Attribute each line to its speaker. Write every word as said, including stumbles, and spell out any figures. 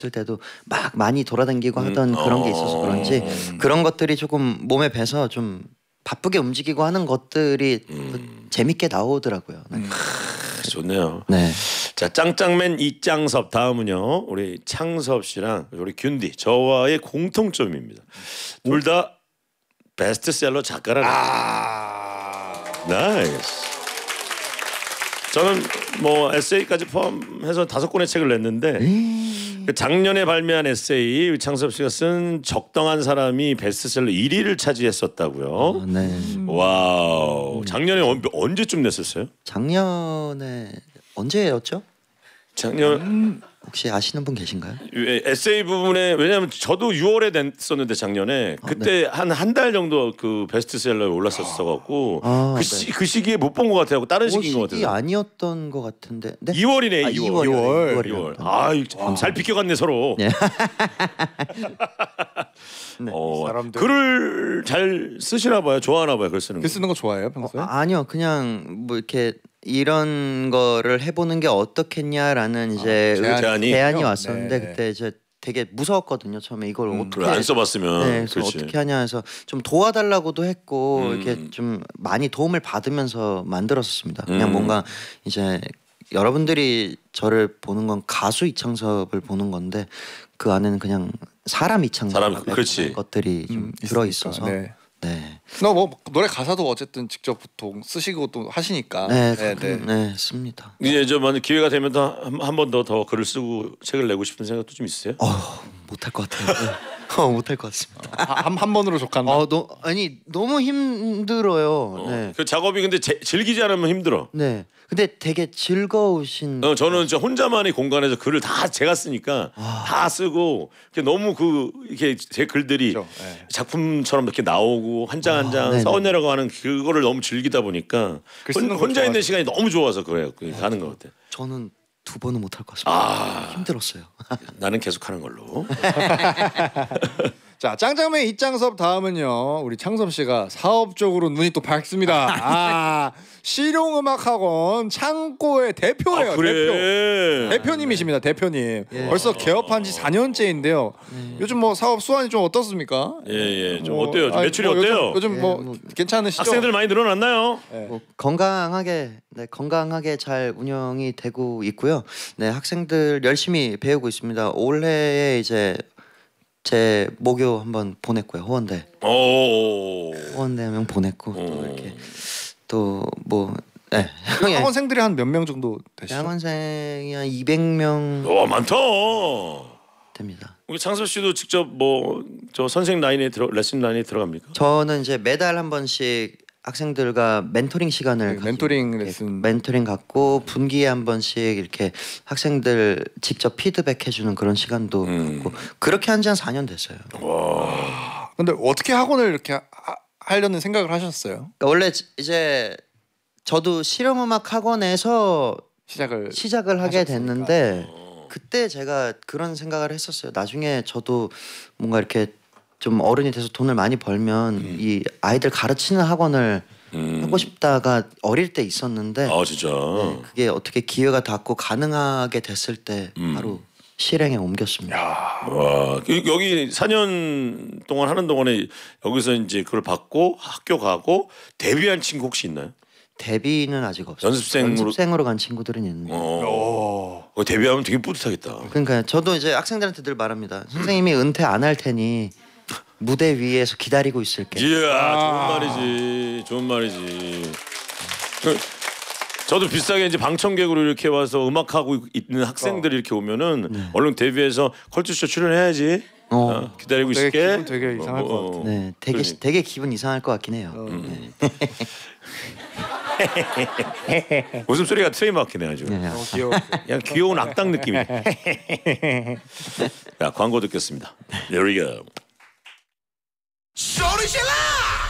Speaker 1: 때도 막 많이 돌아다니고 하던 음. 그런 게 있어서 그런지 어. 그런 것들이 조금 몸에 배서 좀 바쁘게 움직이고 하는 것들이 음. 재밌게 나오더라고요. 네.
Speaker 2: 음. 좋네요.
Speaker 1: 네.
Speaker 2: 자, 짱짱맨 이짱섭 다음은요. 우리 창섭 씨랑 우리 균디 저와의 공통점입니다. 둘 다 베스트셀러 작가라. 아. 나이스. 저는 뭐 에세이까지 포함해서 다섯 권의 책을 냈는데 음. 작년에 발매한 에세이 창섭 씨가 쓴 적당한 사람이 베스트셀러 일 위를 차지했었다고요.
Speaker 1: 아, 네.
Speaker 2: 와우. 작년에 음. 언제쯤 냈었어요?
Speaker 1: 작년에 언제였죠?
Speaker 2: 작년
Speaker 1: 음. 혹시 아시는 분 계신가요?
Speaker 2: 에세이 부분에 왜냐하면 저도 유월에 냈었는데 작년에 그때 아, 네. 한 한 달 정도 그 베스트셀러에 올랐었어갖고
Speaker 1: 아,
Speaker 2: 그, 시, 네. 그 시기에 못 본 것 같아요. 다른 시기인 것 같아요.
Speaker 1: 시기 아니었던 것 같은데. 네?
Speaker 2: 이월이네.
Speaker 1: 아,
Speaker 2: 이월.
Speaker 1: 이월.
Speaker 2: 이월. 아, 잘 비껴갔네 서로.
Speaker 1: 네.
Speaker 2: 네. 어, 사람들. 글을 잘 쓰시나 봐요. 좋아하나 봐요. 글 쓰는 거.
Speaker 3: 글 쓰는 거 좋아해요 평소에?
Speaker 1: 어, 아니요, 그냥 뭐 이렇게 이런 거를 해보는 게 어떻겠냐라는 이제
Speaker 2: 아, 제안이,
Speaker 1: 제안이 왔었는데
Speaker 3: 네.
Speaker 1: 그때 이제 되게 무서웠거든요. 처음에 이걸
Speaker 2: 음,
Speaker 1: 어떻게
Speaker 2: 안 써봤으면
Speaker 1: 네, 그래서 어떻게 하냐 해서 좀 도와달라고도 했고 음. 이렇게 좀 많이 도움을 받으면서 만들었습니다. 그냥 음. 뭔가 이제 여러분들이 저를 보는 건 가수 이창섭을 보는 건데 그 안에는 그냥 사람 이창섭 것들이 좀
Speaker 3: 음,
Speaker 1: 들어 있어서.
Speaker 3: 네.
Speaker 1: 네.
Speaker 3: 너 뭐 노래 가사도 어쨌든 직접 보통 쓰시고 또 하시니까.
Speaker 1: 네, 네, 네. 네 씁니다.
Speaker 2: 이제 저 만약 기회가 되면 더 한 번 더 더 글을 쓰고 책을 내고 싶은 생각도 좀 있으세요?
Speaker 1: 어, 못할 것 같아요. 어, 못할 것 같습니다.
Speaker 3: 한, 한 번으로 족한다.
Speaker 1: 어, 너, 아니 너무 힘들어요.
Speaker 2: 어,
Speaker 1: 네.
Speaker 2: 그 작업이 근데 제, 즐기지 않으면 힘들어.
Speaker 1: 네. 근데 되게 즐거우신.
Speaker 2: 어, 저는 저 혼자만의 공간에서 글을 다 제가 쓰니까 아. 다 쓰고 너무 그 이렇게 제 글들이 그렇죠. 네. 작품처럼 이렇게 나오고 한 장 한 장 써 내려가는 그거를 너무 즐기다 보니까 혼, 혼자 있는 시간이 너무 좋아서 그래요. 그 하는 것 같아요.
Speaker 1: 저는 두 번은 못할 것 같습니다.
Speaker 2: 아.
Speaker 1: 힘들었어요.
Speaker 2: 나는 계속 하는 걸로.
Speaker 3: 자, 짱짱맨 이짱섭 다음은요. 우리 창섭 씨가 사업적으로 눈이 또 밝습니다. 아, 실용음악학원 창고의 대표예요.
Speaker 2: 아, 그래.
Speaker 3: 대표. 대표님이십니다. 대표님.
Speaker 1: 예.
Speaker 3: 벌써 개업한 지 사 년째인데요. 예. 요즘 뭐 사업 수완이 좀 어떻습니까?
Speaker 2: 예, 예. 좀
Speaker 3: 뭐,
Speaker 2: 어때요?
Speaker 3: 아니,
Speaker 2: 매출이
Speaker 3: 뭐
Speaker 2: 어때요?
Speaker 3: 요즘, 요즘
Speaker 1: 예,
Speaker 3: 뭐,
Speaker 1: 뭐
Speaker 3: 괜찮으시죠?
Speaker 2: 학생들 많이 늘어났나요?
Speaker 1: 예. 뭐 건강하게 네, 건강하게 잘 운영이 되고 있고요. 네, 학생들 열심히 배우고 있습니다. 올해에 이제 제 모교 한번 보냈고요. 호원대.
Speaker 2: 오.
Speaker 1: 호원대 명 보냈고 오. 또 이렇게 또 뭐 네.
Speaker 3: 학원생들이 한 몇 명 정도 되시죠?
Speaker 1: 학원생이 한 이백 명.
Speaker 2: 와, 많다.
Speaker 1: 됩니다.
Speaker 2: 우리 창섭 씨도 직접 뭐 저 선생 라인에 들어 레슨 라인에 들어갑니까?
Speaker 1: 저는 이제 매달 한 번씩 학생들과 멘토링 시간을
Speaker 3: 네, 멘토링 레슨
Speaker 1: 멘토링 갖고 분기에 한 번씩 이렇게 학생들 직접 피드백 해주는 그런 시간도
Speaker 2: 음.
Speaker 1: 갖고 그렇게 한 지 한 사 년 됐어요.
Speaker 2: 와.
Speaker 3: 근데 어떻게 학원을 이렇게 하, 하려는 생각을 하셨어요?
Speaker 1: 그러니까 원래 이제 저도 실용음악 학원에서
Speaker 3: 시작을
Speaker 1: 시작을 하게
Speaker 3: 하셨으니까.
Speaker 1: 됐는데 그때 제가 그런 생각을 했었어요. 나중에 저도 뭔가 이렇게 좀 어른이 돼서 돈을 많이 벌면 음. 이 아이들 가르치는 학원을 음. 하고 싶다가 어릴 때 있었는데
Speaker 2: 아 진짜
Speaker 1: 네, 그게 어떻게 기회가 닿고 가능하게 됐을 때 음. 바로 실행에 옮겼습니다.
Speaker 2: 야, 와 여기 사 년 동안 하는 동안에 여기서 이제 그걸 받고 학교 가고 데뷔한 친구 혹시 있나요?
Speaker 1: 데뷔는 아직 없어요.
Speaker 2: 연습생으로
Speaker 1: 연습생으로 간 친구들은 있는데.
Speaker 2: 어. 어, 데뷔하면 되게 뿌듯하겠다.
Speaker 1: 그러니까 저도 이제 학생들한테 늘 말합니다. 선생님이 은퇴 안 할 테니 무대 위에서 기다리고 있을게.
Speaker 2: 이야, 아. 좋은 말이지. 좋은 말이지. 그, 저도 비슷하게 이제 방청객으로 이렇게 와서 음악하고 있는 학생들이 어. 이렇게 오면은 네. 얼른 데뷔해서 컬투쇼 출연해야지. 어. 어, 기다리고
Speaker 3: 되게
Speaker 2: 있을게.
Speaker 3: 기분 되게 이상할 어, 것 같아.
Speaker 1: 네, 되게 그러니. 되게 기분 이상할 것 같긴 해요. 어. 네.
Speaker 2: 웃음소리가 트레이마크네 아주.
Speaker 3: 네, 어, 귀여워.
Speaker 2: 그냥 귀여운 악당 느낌이. 자, 광고 듣겠습니다. There we go. 소리 질러!